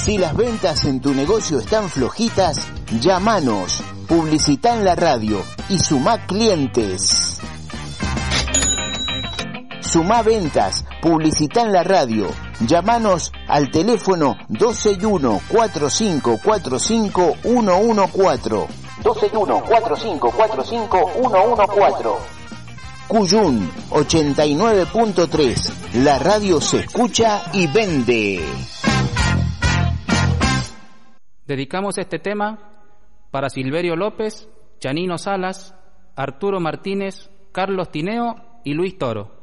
Si las ventas en tu negocio están flojitas, llámanos, publicita en la radio y sumá clientes. Sumá ventas, publicita en la radio. Llámanos al teléfono 121-4545-114. 121-4545-114. Cuyún 89.3. La radio se escucha y vende. Dedicamos este tema para Silverio López, Chanino Salas, Arturo Martínez, Carlos Tineo y Luis Toro.